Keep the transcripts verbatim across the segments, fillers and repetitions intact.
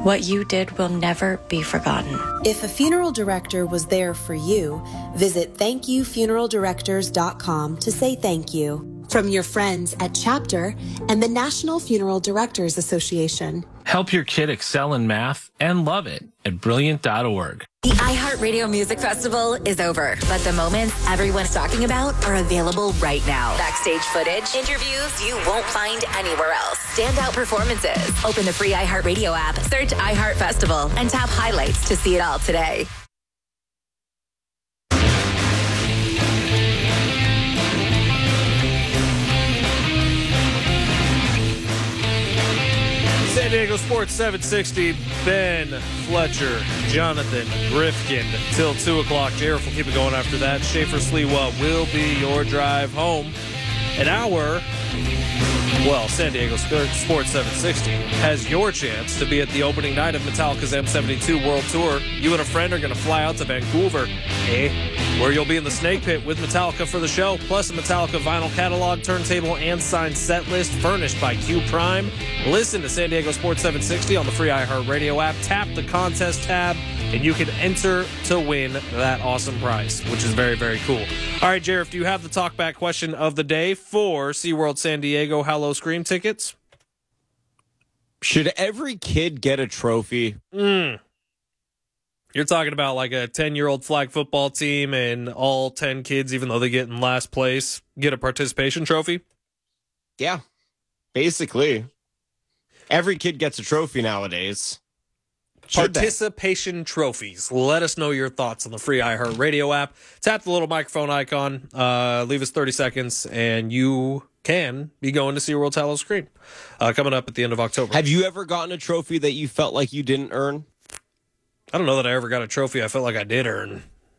What you did will never be forgotten. If a funeral director was there for you, visit thank you funeral directors dot com to say thank you. From your friends at Chapter and the National Funeral Directors Association. Help your kid excel in math and love it at brilliant dot org. The iHeartRadio Music Festival is over, but the moments everyone's talking about are available right now. Backstage footage, interviews you won't find anywhere else. Standout performances. Open the free iHeartRadio app, search iHeart Festival, and tap highlights to see it all today. San Diego Sports seven sixty, Ben Fletcher, Jonathan Rifkin, till two o'clock. Jareth will keep it going after that. Schaefer Sliwa will be your drive home. An hour, well, San Diego Sports seven sixty has your chance to be at the opening night of Metallica's M seventy-two World Tour. You and a friend are going to fly out to Vancouver, eh? Where you'll be in the Snake Pit with Metallica for the show, plus a Metallica vinyl catalog, turntable, and signed set list furnished by Q Prime. Listen to San Diego Sports seven sixty on the free iHeartRadio app. Tap the contest tab, and you can enter to win that awesome prize, which is very, very cool. All right, Jareth, do you have the talkback question of the day for SeaWorld San Diego Hallow Scream tickets? Should every kid get a trophy? Mm. You're talking about like a ten-year-old flag football team and all ten kids, even though they get in last place, get a participation trophy? Yeah, basically. Every kid gets a trophy nowadays. Participation trophies. Let us know your thoughts on the free iHeartRadio app. Tap the little microphone icon. Uh, leave us thirty seconds, and you can be going to SeaWorld's Hallow Scream uh, coming up at the end of October. Have you ever gotten a trophy that you felt like you didn't earn? I don't know that I ever got a trophy I felt like I did earn.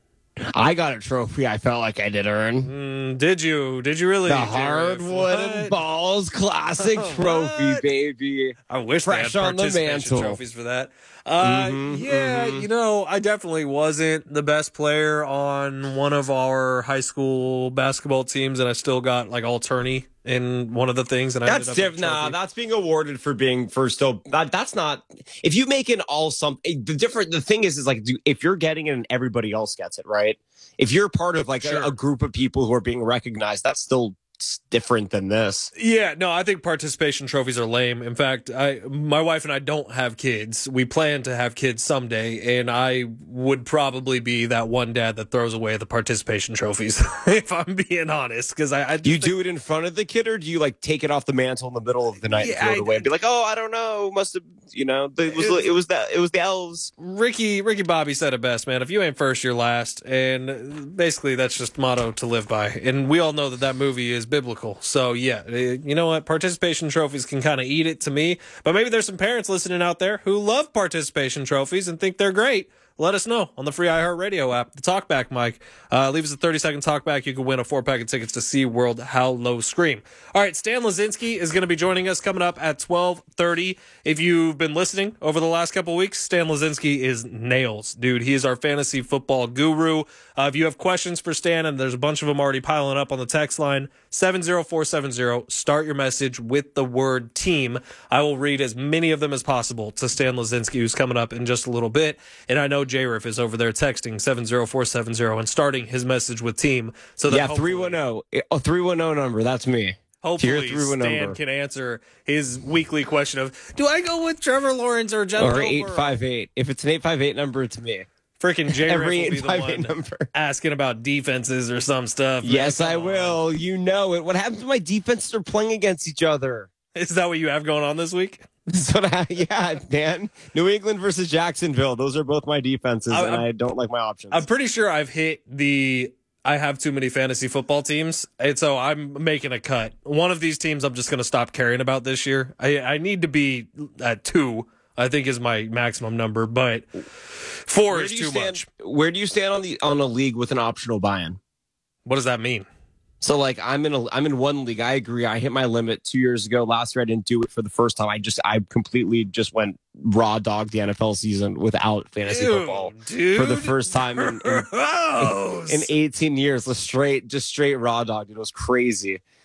I got a trophy I felt like I did earn. Mm, did you? Did you really? The Hardwood and Balls Classic Trophy, baby. I wish Fresh they had on the participation mantle. trophies for that. Uh, mm-hmm, yeah, mm-hmm. you know, I definitely wasn't the best player on one of our high school basketball teams, and I still got like all tourney in one of the things. And I that's ended up diff- nah, that's being awarded for being for still. That, that's not. If you make it all something, the different. The thing is, is like do, if you're getting it and everybody else gets it, right? If you're part of like sure. a, a group of people who are being recognized, that's still different than this. Yeah, no, I think participation trophies are lame. In fact, I, my wife and I don't have kids. We plan to have kids someday, and I would probably be that one dad that throws away the participation trophies, if I'm being honest. Because I, I you think, do it in front of the kid, or do you like take it off the mantle in the middle of the night yeah, and throw it I, away and be like, oh, I don't know, must have, you know, it was it was the it was the elves. Ricky Ricky Bobby said it best, man. If you ain't first, you're last, and basically that's just motto to live by. And we all know that that movie is biblical. So yeah, you know what? Participation trophies can kind of eat it to me. But maybe there's some parents listening out there who love participation trophies and think they're great. Let us know on the free iHeartRadio app. The Talkback mic. Uh, leave us a thirty-second talkback. You can win a four-pack of tickets to SeaWorld Hallow Scream. All right, Stan Lazinski is going to be joining us coming up at twelve thirty. If you've been listening over the last couple of weeks, Stan Lazinski is nails, dude. He is our fantasy football guru. Uh, if you have questions for Stan, and there's a bunch of them already piling up on the text line, seven zero four seven zero. Start your message with the word team. I will read as many of them as possible to Stan Lazinski, who's coming up in just a little bit. And I know J-Riff is over there texting seven zero four seven zero and starting his message with team. So that yeah, three one zero. Oh, three one zero number. That's me. Hopefully Stan number. can answer his weekly question of, do I go with Trevor Lawrence or Jeff Or eight five eight. If it's an eight five eight number, it's me. Freaking J-Riff will be the one number. asking about defenses or some stuff. Yes, I will. You know it. What happens when my defenses are playing against each other? Is that what you have going on this week? That's what I, yeah, Dan. New England versus Jacksonville. Those are both my defenses, I, and I don't like my options. I'm pretty sure I've hit the I have too many fantasy football teams, and so I'm making a cut. One of these teams I'm just going to stop caring about this year. I, I need to be at two, I think is my maximum number, but four is too stand, much. Where do you stand on the on a league with an optional buy-in? What does that mean? So, like, I'm in a, I'm in one league. I agree. I hit my limit two years ago. Last year, I didn't do it for the first time. I just, I completely just went raw dog the N F L season without fantasy Ew, football dude. for the first time in, in, in eighteen years. Just straight, just straight raw dog. It was crazy.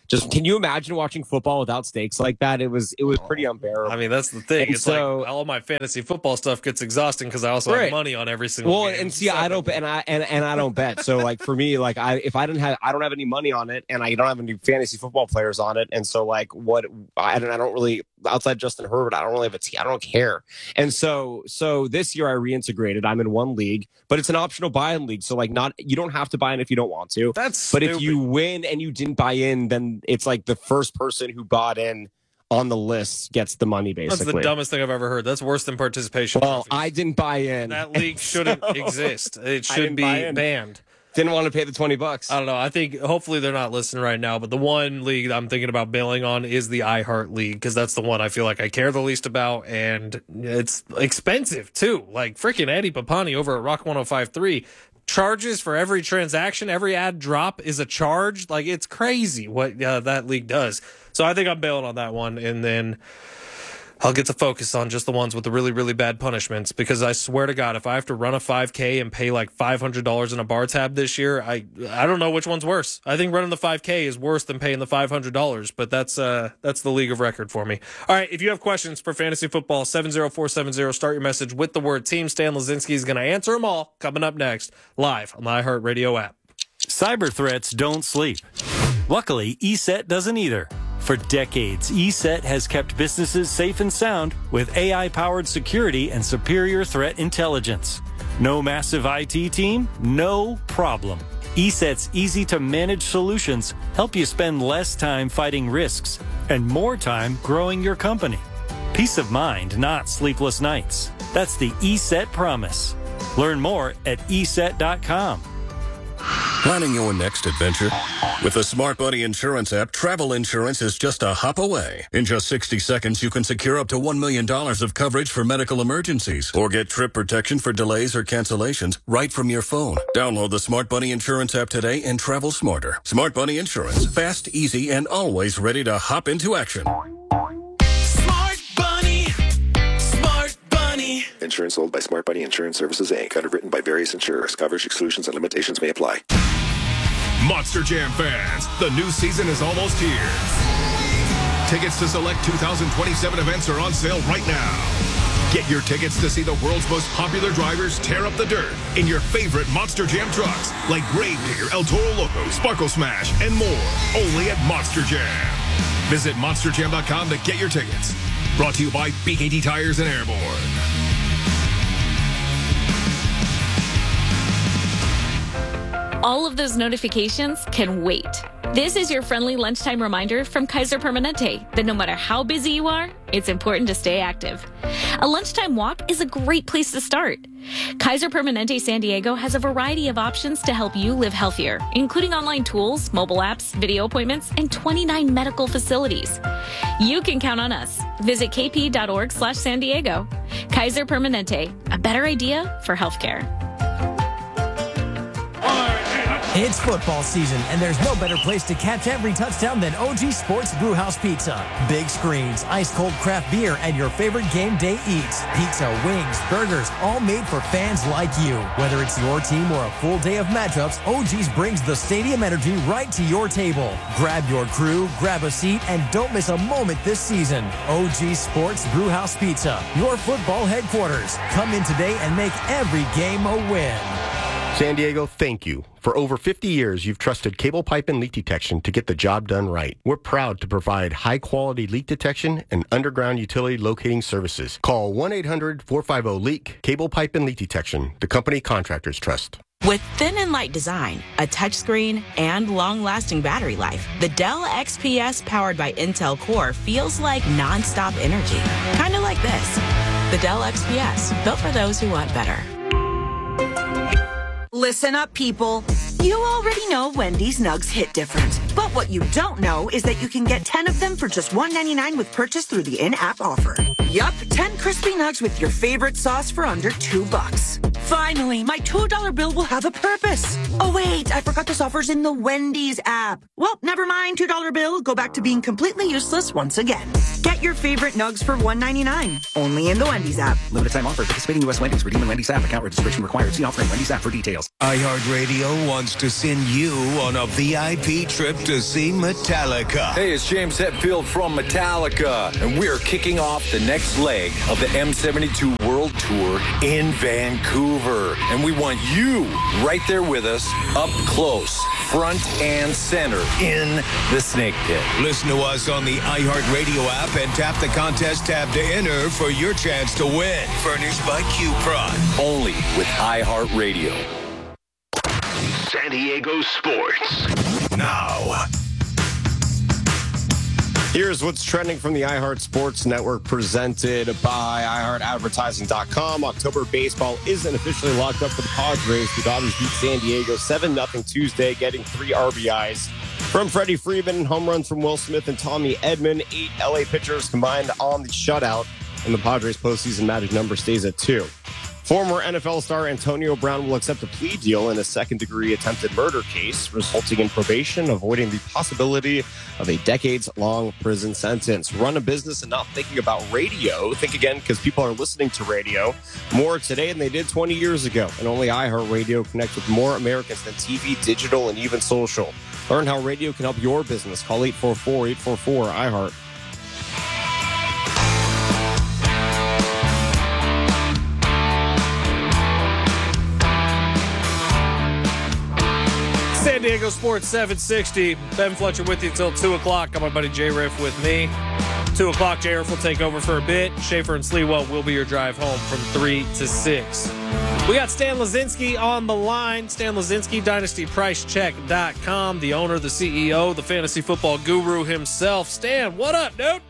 Just can you imagine watching football without stakes like that? It was it was pretty unbearable. I mean, that's the thing. And it's so, like all my fantasy football stuff gets exhausting because I also right. have money on every single well, game. and see, I don't and I and, and I don't bet. So like for me, like I if I didn't have I don't have any money on it, and I don't have any fantasy football players on it, and so like what I don't I don't really outside Justin Herbert, I don't really have a team. I don't care. And so so this year I reintegrated. I'm in one league, but it's an optional buy-in league. So like not you don't have to buy in if you don't want to. That's but stupid. If you win and you didn't buy in, then it's like the first person who bought in on the list gets the money, basically. That's the dumbest thing I've ever heard. That's worse than participation Well, trophies. I didn't buy in. That league shouldn't so, exist. It I should didn't be buy in. banned. Didn't want to pay the twenty bucks. I don't know. I think hopefully they're not listening right now, but the one league I'm thinking about bailing on is the iHeart League because that's the one I feel like I care the least about, and it's expensive too. Like freaking Eddie Papani over at Rock one oh five point three charges for every transaction, every ad drop is a charge. Like it's crazy what uh, that league does. So I think I'm bailing on that one, and then I'll get to focus on just the ones with the really, really bad punishments because I swear to God, if I have to run a five K and pay like five hundred dollars in a bar tab this year, I I don't know which one's worse. I think running the five K is worse than paying the five hundred dollars, but that's uh that's the league of record for me. All right, if you have questions for fantasy football, seven oh four seven oh, start your message with the word team. Stan Lazinski is going to answer them all coming up next, live on the iHeartRadio app. Cyber threats don't sleep. Luckily, E S E T doesn't either. For decades, E S E T has kept businesses safe and sound with A I-powered security and superior threat intelligence. No massive I T team? No problem. E S E T's easy-to-manage solutions help you spend less time fighting risks and more time growing your company. Peace of mind, not sleepless nights. That's the E S E T promise. Learn more at e s e t dot com. Planning your next adventure? With the Smart Buddy Insurance app, travel insurance is just a hop away. In just sixty seconds, you can secure up to one million dollars of coverage for medical emergencies or get trip protection for delays or cancellations right from your phone. Download the Smart Buddy Insurance app today and travel smarter. Smart Buddy Insurance. Fast, easy, and always ready to hop into action. Smart Bunny. Smart Bunny. Insurance sold by Smart Buddy Insurance Services, Incorporated. Underwritten by various insurers. Coverage exclusions and limitations may apply. Monster Jam fans, the new season is almost here. Tickets to select two thousand twenty-seven events are on sale right now. Get your tickets to see the world's most popular drivers tear up the dirt in your favorite Monster Jam trucks like Gravedigger, El Toro Loco, Sparkle Smash, and more. Only at Monster Jam. Visit monster jam dot com to get your tickets. Brought to you by B K T Tires and Airborne. All of those notifications can wait. This is your friendly lunchtime reminder from Kaiser Permanente that no matter how busy you are, it's important to stay active. A lunchtime walk is a great place to start. Kaiser Permanente San Diego has a variety of options to help you live healthier, including online tools, mobile apps, video appointments, and twenty-nine medical facilities. You can count on us. Visit kp.org slash San Diego. Kaiser Permanente, a better idea for healthcare. It's football season, and there's no better place to catch every touchdown than O G Sports Brewhouse Pizza. Big screens, ice-cold craft beer, and your favorite game day eats. Pizza, wings, burgers, all made for fans like you. Whether it's your team or a full day of matchups, O G's brings the stadium energy right to your table. Grab your crew, grab a seat, and don't miss a moment this season. O G Sports Brewhouse Pizza, your football headquarters. Come in today and make every game a win. San Diego, thank you. For over fifty years, you've trusted cable pipe and leak detection to get the job done right. We're proud to provide high-quality leak detection and underground utility locating services. Call one eight hundred four five zero leak, Cable Pipe and Leak Detection, the company contractors trust. With thin and light design, a touchscreen, and long-lasting battery life, the Dell X P S powered by Intel Core feels like non-stop energy. Kind of like this. The Dell X P S, built for those who want better. Listen up, people. You already know Wendy's nugs hit different. But what you don't know is that you can get ten of them for just one ninety-nine with purchase through the in-app offer. Yup, ten crispy nugs with your favorite sauce for under two bucks. Finally, my two dollar bill will have a purpose. Oh, wait, I forgot this offer's in the Wendy's app. Well, never mind, two dollar bill. Go back to being completely useless once again. Get your favorite nugs for one ninety-nine, only in the Wendy's app. Limited time offer. Participating U S Wendy's. Redeem in Wendy's app. Account registration required. See offering Wendy's app for details. iHeartRadio wants to send you on a V I P trip to see Metallica. Hey, it's James Hetfield from Metallica, and we're kicking off the next leg of the M seventy-two World Tour in Vancouver. And we want you right there with us, up close, front and center, in the Snake Pit. Listen to us on the iHeartRadio app and tap the contest tab to enter for your chance to win. Furnished by Q-Prod. Only with iHeartRadio. San Diego Sports. Now. Here's what's trending from the iHeart Sports Network, presented by i heart advertising dot com. October baseball isn't officially locked up for the Padres. The Dodgers beat San Diego seven nothing Tuesday, getting three R B Is from Freddie Freeman, home runs from Will Smith and Tommy Edman. Eight L A pitchers combined on the shutout, and the Padres postseason magic number stays at two. Former N F L star Antonio Brown will accept a plea deal in a second-degree attempted murder case, resulting in probation, avoiding the possibility of a decades-long prison sentence. Run a business and not thinking about radio. Think again, because people are listening to radio more today than they did twenty years ago. And only iHeartRadio connects with more Americans than T V, digital, and even social. Learn how radio can help your business. Call eight four four, eight four four, I heart. San Diego Sports seven sixty. Ben Fletcher with you until two o'clock. Got my buddy J Riff with me. two o'clock, J Riff will take over for a bit. Schaefer and Sleewell will be your drive home from three to six. We got Stan Lazinski on the line. Stan Lazinski, dynasty price check dot com, the owner, the C E O, the fantasy football guru himself. Stan, what up, dude?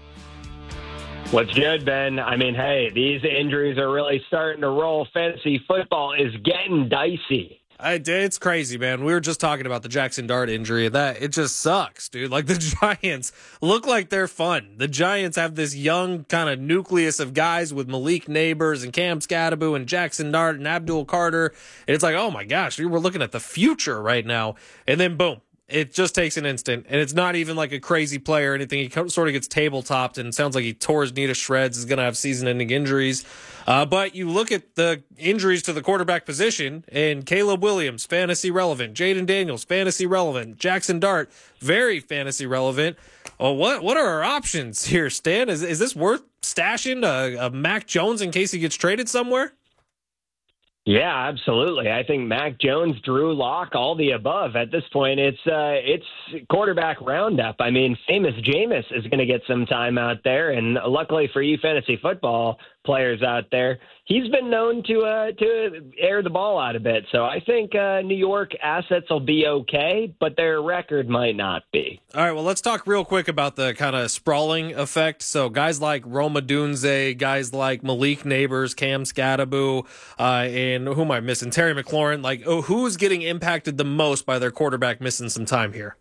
What's good, Ben? I mean, hey, these injuries are really starting to roll. Fantasy football is getting dicey. I, it's crazy, man. We were just talking about the Jackson Dart injury. That it just sucks, dude. Like, the Giants look like they're fun. The Giants have this young kind of nucleus of guys with Malik Neighbors and Cam Scatterbo and Jackson Dart and Abdul Carter. And it's like, oh my gosh, we're looking at the future right now. And then boom, it just takes an instant. And it's not even like a crazy play or anything. He sort of gets tabletopped, and it sounds like he tore his knee to shreds. He's going to have season-ending injuries. Uh, but you look at the injuries to the quarterback position, and Caleb Williams, fantasy relevant. Jaden Daniels, fantasy relevant. Jackson Dart, very fantasy relevant. Oh, what what are our options here, Stan? Is is this worth stashing a, a Mac Jones in case he gets traded somewhere? Yeah, absolutely. I think Mac Jones, Drew Lock, all the above. At this point, it's uh, it's quarterback roundup. I mean, famous Jameis is going to get some time out there, and luckily for you fantasy football players out there, he's been known to uh, to air the ball out a bit. So I think uh, New York assets will be okay, but their record might not be. All right, well, let's talk real quick about the kind of sprawling effect. So guys like Rome Odunze, guys like Malik Neighbors, Cam Scatterbo, uh, and who am I missing? Terry McLaurin. Like, oh, who's getting impacted the most by their quarterback missing some time here?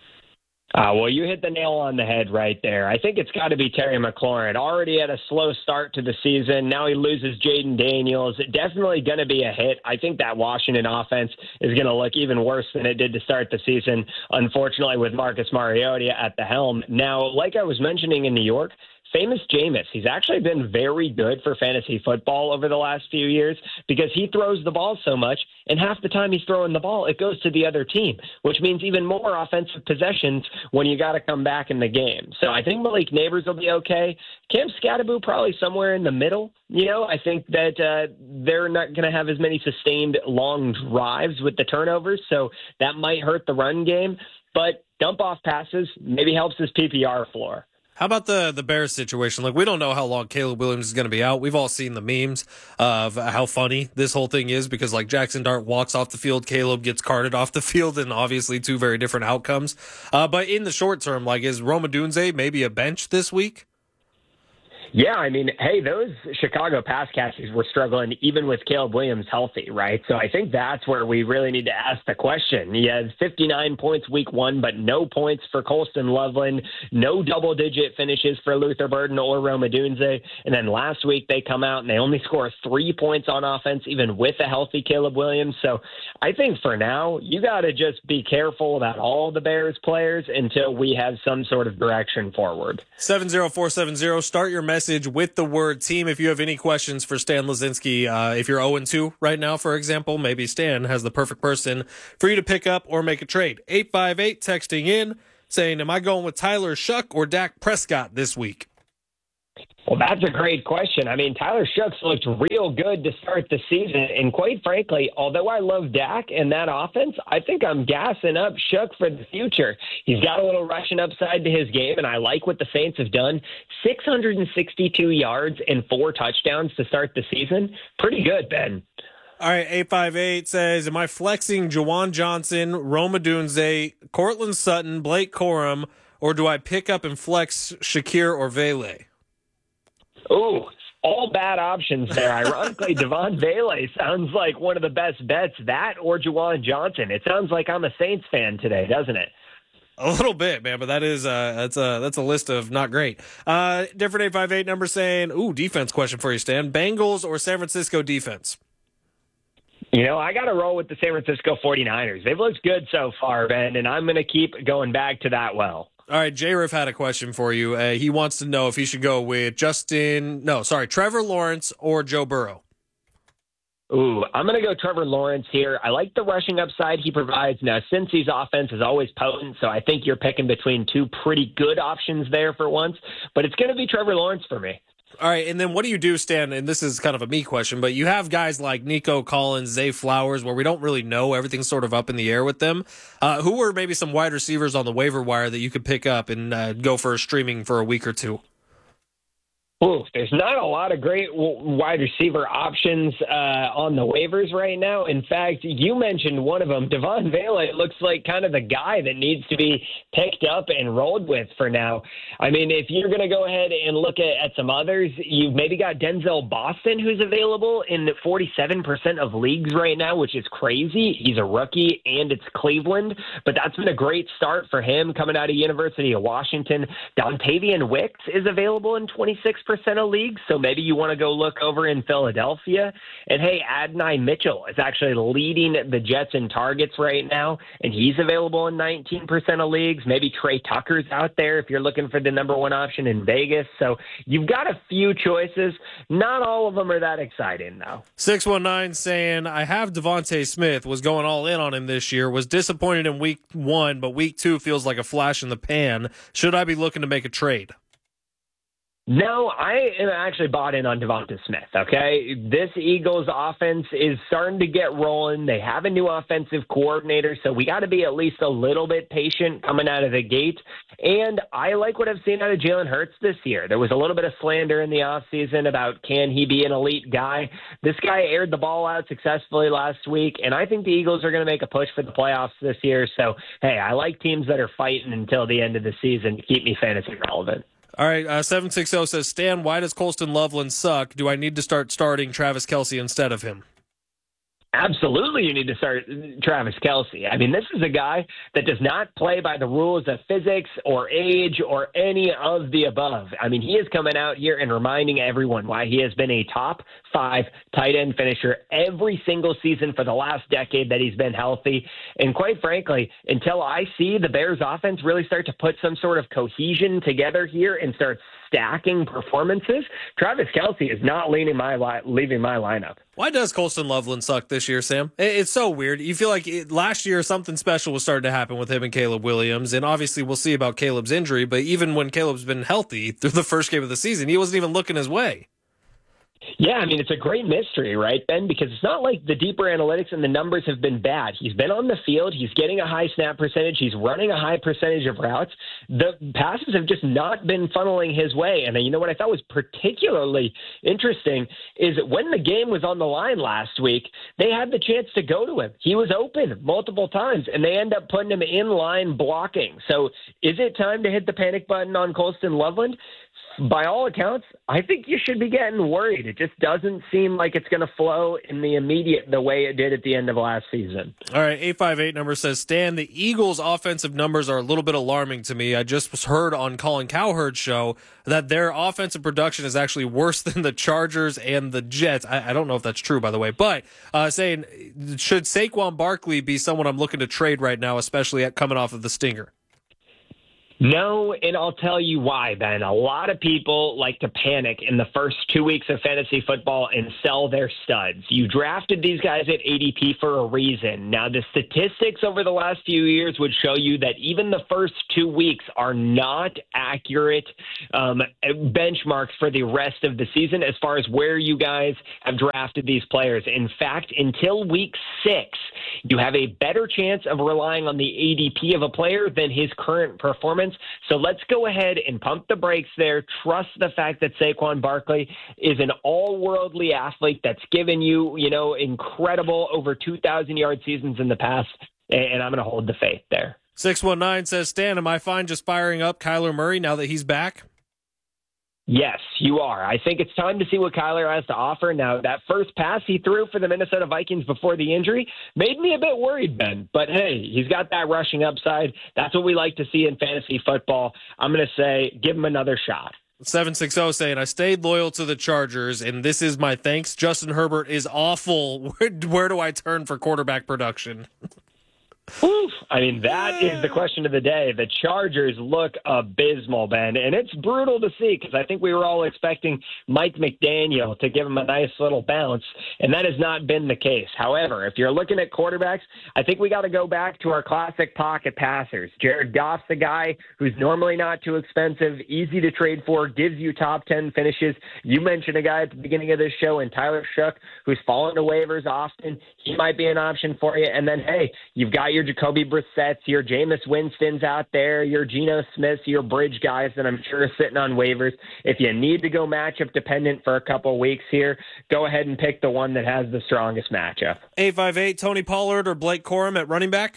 Uh, well, you hit the nail on the head right there. I think it's got to be Terry McLaurin. Already had a slow start to the season. Now he loses Jaden Daniels. Definitely going to be a hit. I think that Washington offense is going to look even worse than it did to start the season, unfortunately, with Marcus Mariota at the helm. Now, like I was mentioning in New York, famous Jameis, he's actually been very good for fantasy football over the last few years because he throws the ball so much, and half the time he's throwing the ball, it goes to the other team, which means even more offensive possessions when you got to come back in the game. So I think Malik Neighbors will be okay. Cam Scatterbo probably somewhere in the middle. You know, I think that uh, they're not going to have as many sustained long drives with the turnovers, so that might hurt the run game. But dump-off passes maybe helps his P P R floor. How about the the Bears situation? Like, we don't know how long Caleb Williams is going to be out. We've all seen the memes of how funny this whole thing is because, like, Jackson Dart walks off the field, Caleb gets carted off the field, and obviously two very different outcomes. Uh, but in the short term, like, is Rome Odunze maybe a bench this week? Yeah, I mean, hey, those Chicago pass catchers were struggling even with Caleb Williams healthy, right? So I think that's where we really need to ask the question. He had fifty-nine points week one, but no points for Colston Loveland, no double-digit finishes for Luther Burden or Rome Odunze. And then last week they come out and they only score three points on offense, even with a healthy Caleb Williams. So I think for now, you got to just be careful about all the Bears players until we have some sort of direction forward. seven zero four seven zero, start your message with the word team. If you have any questions for Stan Lazinski, uh, if you're oh and two right now, for example, maybe Stan has the perfect person for you to pick up or make a trade. eight five eight texting in saying, am I going with Tyler Shuck or Dak Prescott this week? Well, that's a great question. I mean, Tyler Shucks looked real good to start the season. And quite frankly, although I love Dak and that offense, I think I'm gassing up Shuck for the future. He's got a little rushing upside to his game, and I like what the Saints have done. six hundred sixty-two yards and four touchdowns to start the season. Pretty good, Ben. All right, eight five eight says, am I flexing Jawan Johnson, Rome Odunze, Cortland Sutton, Blake Corum, or do I pick up and flex Shakir or Vele? Ooh, all bad options there. Ironically, Devon Vele sounds like one of the best bets, that or Jawan Johnson. It sounds like I'm a Saints fan today, doesn't it? A little bit, man, but that is uh that's a that's a list of not great. Uh different eight five eight number saying, ooh, defense question for you, Stan. Bengals or San Francisco defense? You know, I got to roll with the San Francisco forty-niners. They've looked good so far, Ben, and I'm going to keep going back to that well. All right, J-Riff had a question for you. Uh, he wants to know if he should go with Justin, no, sorry, Trevor Lawrence or Joe Burrow. Ooh, I'm going to go Trevor Lawrence here. I like the rushing upside he provides. Now, Cincy's offense is always potent, so I think you're picking between two pretty good options there for once, but it's going to be Trevor Lawrence for me. All right, and then what do you do, Stan? And this is kind of a me question, but you have guys like Nico Collins, Zay Flowers, where we don't really know. Everything's sort of up in the air with them. Uh, who are maybe some wide receivers on the waiver wire that you could pick up and uh, go for a streaming for a week or two? Ooh, there's not a lot of great w- wide receiver options uh, on the waivers right now. In fact, you mentioned one of them. Devon Vele looks like kind of the guy that needs to be picked up and rolled with for now. I mean, if you're going to go ahead and look at, at some others, you've maybe got Denzel Boston, who's available in forty-seven percent of leagues right now, which is crazy. He's a rookie, and it's Cleveland, but that's been a great start for him coming out of University of Washington. Dontavian Wicks is available in twenty-six percent of leagues, so maybe you want to go look over in Philadelphia. And hey, Adonai Mitchell is actually leading the Jets in targets right now, and he's available in nineteen percent of leagues. Maybe Trey Tucker's out there if you're looking for the number one option in Vegas. So you've got a few choices. Not all of them are that exciting, though. six one nine saying, I have Devontae Smith, was going all in on him this year, was disappointed in week one, but week two feels like a flash in the pan. Should I be looking to make a trade? No, I am actually bought in on Devonta Smith, okay? This Eagles offense is starting to get rolling. They have a new offensive coordinator, so we got to be at least a little bit patient coming out of the gate. And I like what I've seen out of Jalen Hurts this year. There was a little bit of slander in the offseason about can he be an elite guy. This guy aired the ball out successfully last week, and I think the Eagles are going to make a push for the playoffs this year. So, hey, I like teams that are fighting until the end of the season to keep me fantasy relevant. All right, uh, seven six zero says, Stan, why does Colston Loveland suck? Do I need to start starting Travis Kelce instead of him? Absolutely, you need to start Travis Kelce. I mean, this is a guy that does not play by the rules of physics or age or any of the above. I mean, he is coming out here and reminding everyone why he has been a top five tight end finisher every single season for the last decade that he's been healthy. And quite frankly, until I see the Bears offense really start to put some sort of cohesion together here and start stacking performances, Travis Kelce is not leaving my li- leaving my lineup. Why does Colston Loveland suck this year, Sam? It's so weird. You feel like it, last year something special was starting to happen with him and Caleb Williams, and obviously we'll see about Caleb's injury, but even when Caleb's been healthy through the first game of the season, he wasn't even looking his way. Yeah, I mean, it's a great mystery, right, Ben? Because it's not like the deeper analytics and the numbers have been bad. He's been on the field. He's getting a high snap percentage. He's running a high percentage of routes. The passes have just not been funneling his way. And you know what I thought was particularly interesting is when the game was on the line last week, they had the chance to go to him. He was open multiple times, and they end up putting him in line blocking. So is it time to hit the panic button on Colston Loveland? By all accounts, I think you should be getting worried. It just doesn't seem like it's going to flow in the immediate the way it did at the end of last season. All right, eight five eight number says, Stan, the Eagles' offensive numbers are a little bit alarming to me. I just heard on Colin Cowherd's show that their offensive production is actually worse than the Chargers and the Jets. I, I don't know if that's true, by the way. But uh, saying, should Saquon Barkley be someone I'm looking to trade right now, especially at coming off of the stinger? No, and I'll tell you why, Ben. A lot of people like to panic in the first two weeks of fantasy football and sell their studs. You drafted these guys at A D P for a reason. Now, the statistics over the last few years would show you that even the first two weeks are not accurate um, benchmarks for the rest of the season as far as where you guys have drafted these players. In fact, until week six, you have a better chance of relying on the A D P of a player than his current performance. So let's go ahead and pump the brakes there. Trust the fact that Saquon Barkley is an all-worldly athlete that's given you, you know, incredible over two thousand yard seasons in the past, and I'm going to hold the faith there. six one nine says, Stan, am I fine just firing up Kyler Murray now that he's back? Yes, you are. I think it's time to see what Kyler has to offer. Now, that first pass he threw for the Minnesota Vikings before the injury made me a bit worried, Ben. But, hey, he's got that rushing upside. That's what we like to see in fantasy football. I'm going to say give him another shot. seven six zero saying, I stayed loyal to the Chargers, and this is my thanks. Justin Herbert is awful. Where, where do I turn for quarterback production? Oof. I mean, that is the question of the day. The Chargers look abysmal, Ben, and it's brutal to see because I think we were all expecting Mike McDaniel to give him a nice little bounce, and that has not been the case. However, if you're looking at quarterbacks, I think we got to go back to our classic pocket passers. Jared Goff's the guy who's normally not too expensive, easy to trade for, gives you top ten finishes. You mentioned a guy at the beginning of this show, and Tyler Shook, who's fallen to waivers often. He might be an option for you. And then, hey, you've got your Jacoby Brissett's, your Jameis Winston's out there, your Geno Smith's, your bridge guys that I'm sure are sitting on waivers. If you need to go matchup dependent for a couple weeks here, go ahead and pick the one that has the strongest matchup. eight five eight, Tony Pollard or Blake Corum at running back?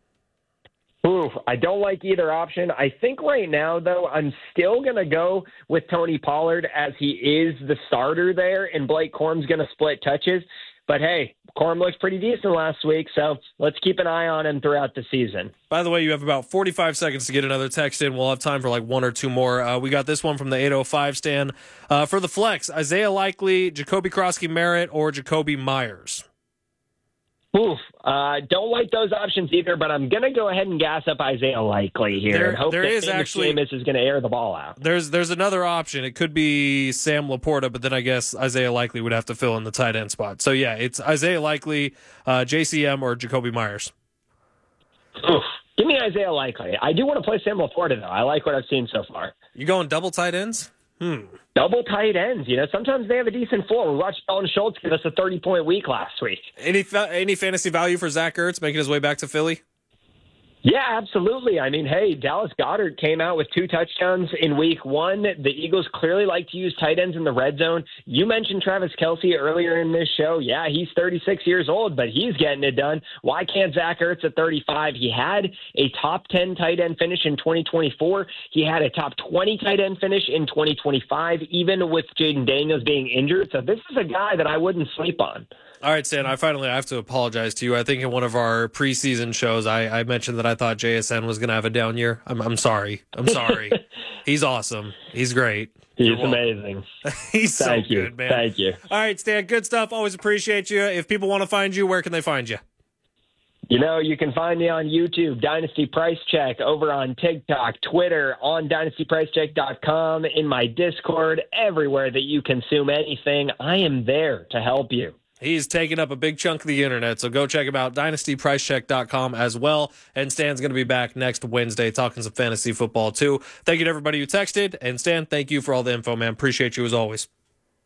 Ooh, I don't like either option. I think right now, though, I'm still going to go with Tony Pollard as he is the starter there, and Blake Corum's going to split touches. But, hey, Corum looks pretty decent last week, so let's keep an eye on him throughout the season. By the way, you have about forty-five seconds to get another text in. We'll have time for like one or two more. Uh, we got this one from the eight oh five Stan. Uh, for the flex, Isaiah Likely, Jacoby Krosky-Merritt, or Jacoby Myers? Oof, uh, don't like those options either, but I'm going to go ahead and gas up Isaiah Likely here There- and hope there that is Jameis actually- Jameis is going to air the ball out. There's there's another option. It could be Sam Laporta, but then I guess Isaiah Likely would have to fill in the tight end spot. So, yeah, it's Isaiah Likely, uh, J C M, or Jacoby Myers. Oof. Give me Isaiah Likely. I do want to play Sam Laporta, though. I like what I've seen so far. You going double tight ends? Hmm. Double tight ends. You know, sometimes they have a decent floor. We watched Dalton Schultz give us a thirty-point week last week. Any fa- any fantasy value for Zach Ertz making his way back to Philly? Yeah, absolutely. I mean, hey, Dallas Goedert came out with two touchdowns in week one. The Eagles clearly like to use tight ends in the red zone. You mentioned Travis Kelce earlier in this show. Yeah, he's thirty-six years old, but he's getting it done. Why can't Zach Ertz at thirty-five? He had a top ten tight end finish in twenty twenty-four. He had a top twenty tight end finish in twenty twenty-five, even with Jaden Daniels being injured. So this is a guy that I wouldn't sleep on. All right, Stan, I finally have to apologize to you. I think in one of our preseason shows, I, I mentioned that I thought J S N was going to have a down year. I'm, I'm sorry. I'm sorry. He's awesome. He's great. He's You're welcome. amazing. He's so Thank you. good, man. Thank you. All right, Stan, good stuff. Always appreciate you. If people want to find you, where can they find you? You know, you can find me on YouTube, Dynasty Price Check, over on TikTok, Twitter, on dynasty price check dot com, in my Discord, everywhere that you consume anything. I am there to help you. He's taking up a big chunk of the internet, so go check him out, dynasty price check dot com as well. And Stan's going to be back next Wednesday talking some fantasy football, too. Thank you to everybody who texted. And Stan, thank you for all the info, man. Appreciate you as always.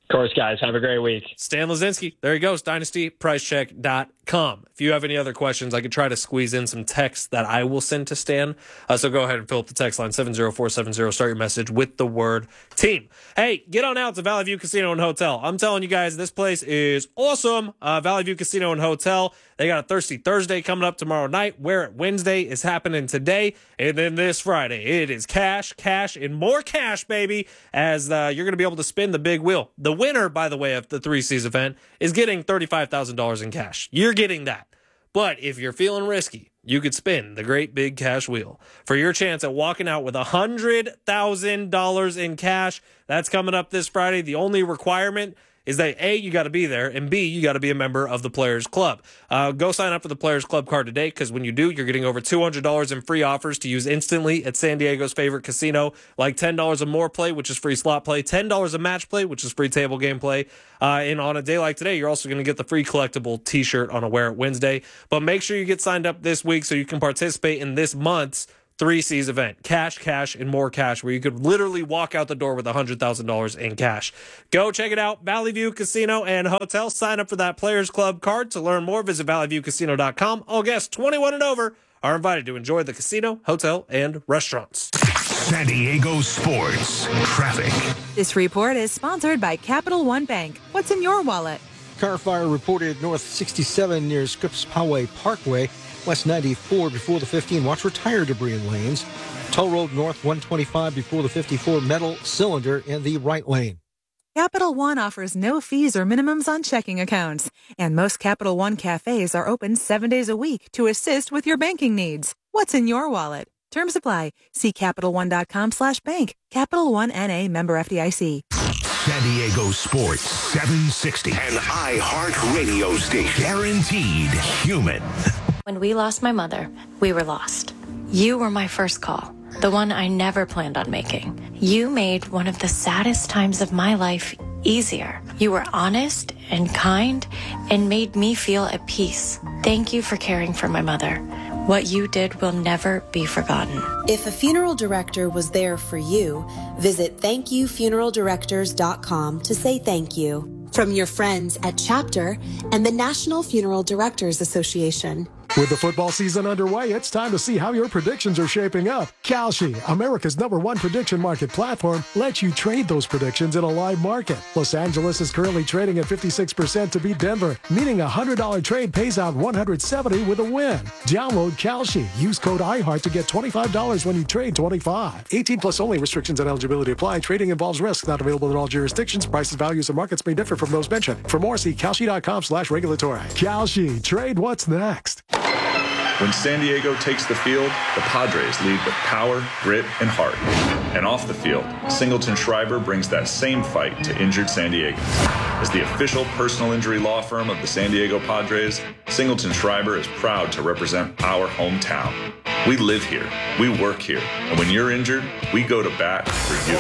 Of course, guys. Have a great week. Stan Lazinski. There he goes. dynasty price check dot com. If you have any other questions, I could try to squeeze in some text that I will send to Stan. Uh, so go ahead and fill up the text line seven zero four seven zero. Start your message with the word team. Hey, get on out to Valley View Casino and Hotel. I'm telling you guys, this place is awesome. Uh, Valley View Casino and Hotel. They got a Thirsty Thursday coming up tomorrow night. Where It Wednesday is happening today. And then this Friday, it is cash, cash, and more cash, baby, as uh, you're going to be able to spin the big wheel. The winner, by the way, of the Three C's event is getting thirty-five thousand dollars in cash. You're getting that. But if you're feeling risky, you could spin the great big cash wheel for your chance at walking out with one hundred thousand dollars in cash. That's coming up this Friday. The only requirement is that A, you got to be there, and B, you got to be a member of the Players Club. Uh, go sign up for the Players Club card today, because when you do, you're getting over two hundred dollars in free offers to use instantly at San Diego's favorite casino, like ten dollars a more play, which is free slot play, ten dollars a match play, which is free table game play. Uh, and on a day like today, you're also going to get the free collectible t-shirt on a Wear It Wednesday. But make sure you get signed up this week so you can participate in this month's Three C's event. Cash, cash, and more cash, where you could literally walk out the door with one hundred thousand dollars in cash. Go check it out. Valley View Casino and Hotel. Sign up for that Players Club card. To learn more, visit valley view casino dot com. All guests twenty-one and over are invited to enjoy the casino, hotel, and restaurants. San Diego sports traffic. This report is sponsored by Capital One Bank. What's in your wallet? Car fire reported north sixty-seven near Scripps Poway Parkway. West ninety-four before the fifteen. Watch for tire debris in lanes. Toll Road North one twenty-five before the fifty-four. Metal cylinder in the right lane. Capital One offers no fees or minimums on checking accounts. And most Capital One cafes are open seven days a week to assist with your banking needs. What's in your wallet? Terms apply. See Capital One dot com slash bank. Capital One N A, member F D I C. San Diego Sports seven sixty. An iHeart radio station. Guaranteed human. When we lost my mother, we were lost. You were my first call, the one I never planned on making. You made one of the saddest times of my life easier. You were honest and kind and made me feel at peace. Thank you for caring for my mother. What you did will never be forgotten. If a funeral director was there for you, visit thank you funeral directors dot com to say thank you. From your friends at Chapter and the National Funeral Directors Association. With the football season underway, it's time to see how your predictions are shaping up. Kalshi, America's number one prediction market platform, lets you trade those predictions in a live market. Los Angeles is currently trading at fifty-six percent to beat Denver, meaning a one hundred dollars trade pays out one hundred seventy dollars with a win. Download Kalshi. Use code iHeart to get twenty-five dollars when you trade twenty-five dollars. eighteen plus only. Restrictions and eligibility apply. Trading involves risks. Not available in all jurisdictions. Prices, values, and markets may differ from those mentioned. For more, see Kalshi dot com slash regulatory. Kalshi. Trade what's next. When San Diego takes the field, the Padres lead with power, grit, and heart. And off the field, Singleton Schreiber brings that same fight to injured San Diegans. As the official personal injury law firm of the San Diego Padres, Singleton Schreiber is proud to represent our hometown. We live here, we work here, and when you're injured, we go to bat for you.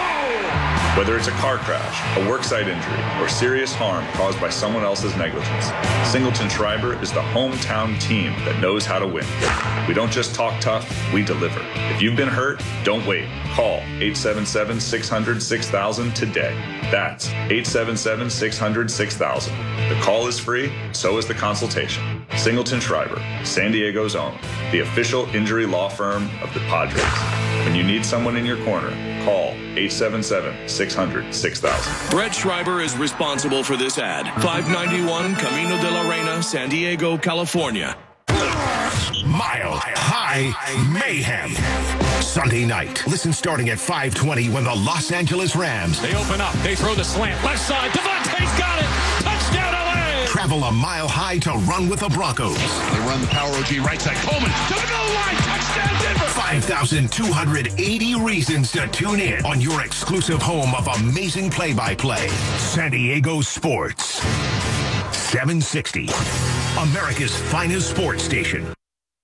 Whether it's a car crash, a worksite injury, or serious harm caused by someone else's negligence, Singleton Schreiber is the hometown team that knows how to win. We don't just talk tough, we deliver. If you've been hurt, don't wait. Call eight seven seven, six hundred, six thousand today. That's eight seven seven, six hundred, six thousand. The call is free, so is the consultation. Singleton Schreiber, San Diego's own, the official injury law firm of the Padres. When you need someone in your corner, call eight seven seven, six hundred, six thousand. Brett Schreiber is responsible for this ad. five ninety-one Camino de la Reina, San Diego, California. Mile High Mayhem. Sunday night. Listen starting at five twenty when the Los Angeles Rams. They open up. They throw the slant. Left side. Devontae's got it. Touchdown L A. Travel a mile high to run with the Broncos. They run the power O G right side. Coleman to the goal line. Touchdown Denver. five thousand two hundred eighty reasons to tune in on your exclusive home of amazing play-by-play. San Diego Sports. seven sixty. America's finest sports station.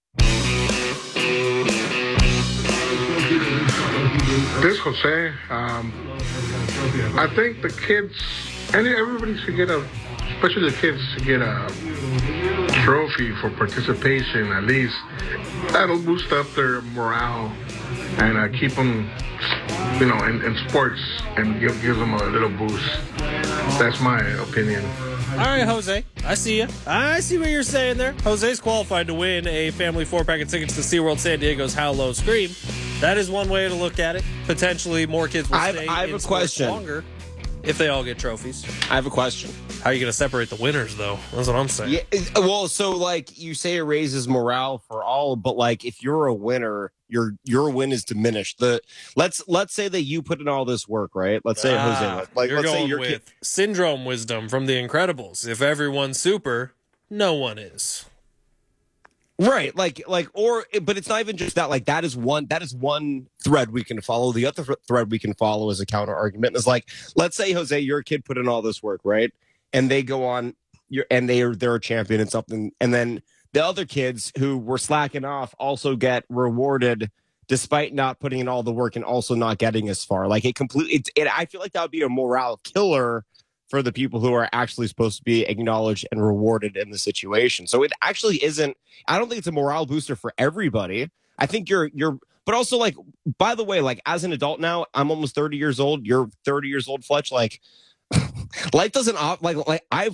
This Jose, um, I think the kids, and everybody should get a, especially the kids, should get a trophy for participation at least. That'll boost up their morale and uh, keep them, you know, in, in sports and give, give them a little boost. That's my opinion. All right, Jose. I see you. I see what you're saying there. Jose's qualified to win a family four-pack of tickets to SeaWorld San Diego's How Low Scream. That is one way to look at it. Potentially more kids will I have, stay I have in a sports question. longer if they all get trophies. I have a question. How are you going to separate the winners, though? That's what I'm saying. Yeah, well, so like you say, it raises morale for all, but like if you're a winner, your your win is diminished. The let's let's say that you put in all this work, right? Let's say Ah, Jose, like you're let's going say your with kid, syndrome wisdom from The Incredibles. If everyone's super, no one is. right? Like like or, but it's not even just that. Like that is one that is one thread we can follow. The other th- thread we can follow as a counter argument is like, let's say Jose, your kid put in all this work, right? And they go on, you're, and they are they're a champion in something, and then the other kids who were slacking off also get rewarded despite not putting in all the work and also not getting as far. Like it completely, it, it, I feel like that would be a morale killer for the people who are actually supposed to be acknowledged and rewarded in the situation. So it actually isn't, I don't think it's a morale booster for everybody. I think you're, you're, but also like, by the way, like as an adult now, I'm almost thirty years old. You're thirty years old, Fletch. Like life doesn't, op- like, like I've,